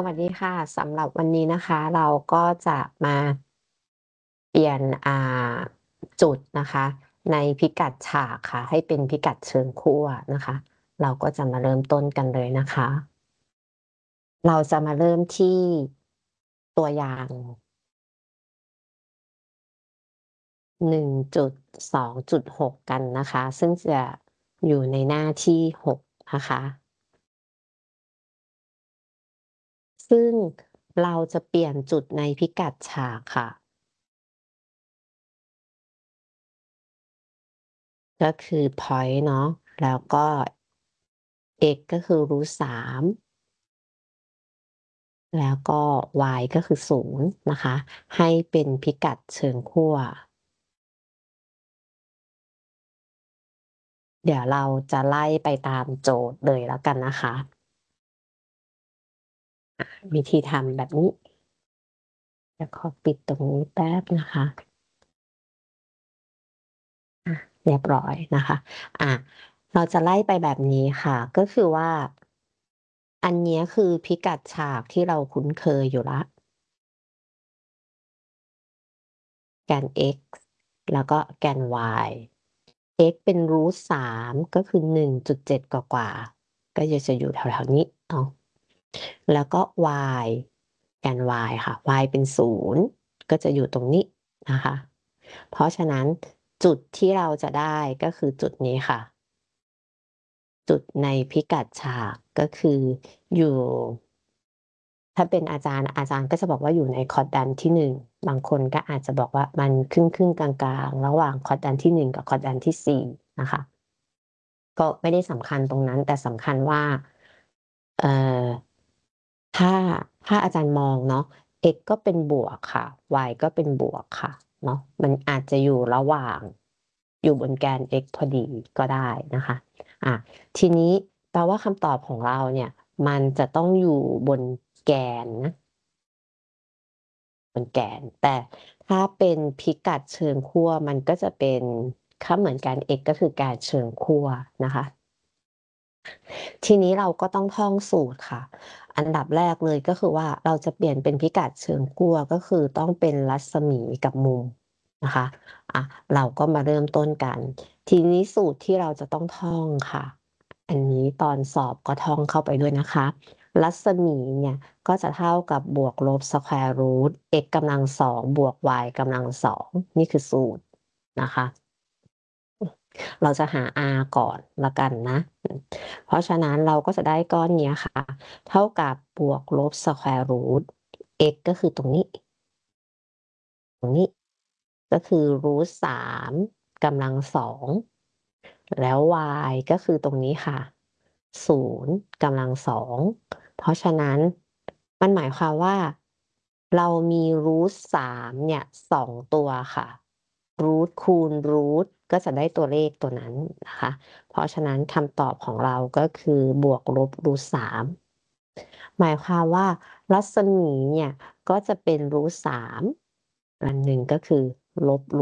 วัสดีค่ะสำหรับวันนี้นะคะเราก็จะมาเปลี่ยนจุดนะคะในพิกัดฉากค่ะให้เป็นพิกัดเชิงขั้วนะคะเราก็จะมาเริ่มต้นกันเลยนะคะเราจะมาเริ่มที่ตัวอย่าง1.2.6กันนะคะซึ่งจะอยู่ในหน้าที่6นะคะซึ่งเราจะเปลี่ยนจุดในพิกัดฉากค่ะก็คือ point เนาะแล้วก็ x ก็คือ √3 แล้วก็ y ก็คือ0นะคะให้เป็นพิกัดเชิงขั้วเดี๋ยวเราจะไล่ไปตามโจทย์เลยแล้วกันนะคะวิธีทำแบบนี้เดี๋ยวขอปิดตรงนี้แป๊บนะคะเรียบร้อยนะคะเราจะไล่ไปแบบนี้ค่ะก็คือว่าอันเนี้ยคือพิกัดฉากที่เราคุ้นเคยอยู่แล้วแกน x แล้วก็แกน y x เป็น √3 ก็คือ 1.7 กว่าๆก็จะอยู่แถวๆนี้เนาะแล้วก็ y แกน y ค่ะ y เป็น0ก็จะอยู่ตรงนี้นะคะเพราะฉะนั้นจุดที่เราจะได้ก็คือจุดนี้ค่ะจุดในพิกัดฉากก็คืออยู่ถ้าเป็นอาจารย์ก็จะบอกว่าอยู่ในคอร์ดดันที่1บางคนก็อาจจะบอกว่ามันครึ่งๆกลางๆระหว่างคอร์ดดันที่1กับคอร์ดดันที่4นะคะก็ไม่ได้สำคัญตรงนั้นแต่สำคัญว่าเอ่อถ้าอาจารย์มองเนาะ x ก็เป็นบวกค่ะ y ก็เป็นบวกค่ะเนาะมันอาจจะอยู่ระหว่างอยู่บนแกน x พอดีก็ได้นะคะทีนี้แปลว่าคำตอบของเราเนี่ยมันจะต้องอยู่บนแกนนะบนแกนแต่ถ้าเป็นพิกัดเชิงขั้วมันก็จะเป็นถ้าเหมือนกัน x ก็คือการเชิงขั้วนะคะทีนี้เราก็ต้องท่องสูตรค่ะอันดับแรกเลยก็คือว่าเราจะเปลี่ยนเป็นพิกัดเชิงขั้วก็คือต้องเป็นรัศมีกับมุมนะคะเราก็มาเริ่มต้นกันทีนี้สูตรที่เราจะต้องท่องค่ะอันนี้ตอนสอบก็ท่องเข้าไปด้วยนะคะรัศมีเนี่ยก็จะเท่ากับบวกลบ square root x กำลัง2บวก y กำลัง2นี่คือสูตรนะคะเราจะหา r ก่อนละกันนะเพราะฉะนั้นเราก็จะได้ก้อนเนี้ยค่ะเท่ากับบวกลบ square root x ก็คือตรงนี้ก็คือ √3กำลัง2แล้ว y ก็คือตรงนี้ค่ะ0กำลัง2เพราะฉะนั้นมันหมายความว่าเรามี √3เนี่ย2ตัวค่ะ root คูณ root ก็จะได้ตัวเลขตัวนั้นนะคะเพราะฉะนั้นคำตอบของเราก็คือบวกลบ √3หมายความว่ารัศมีเนี่ยก็จะเป็น √3อันหนึ่งก็คือลบ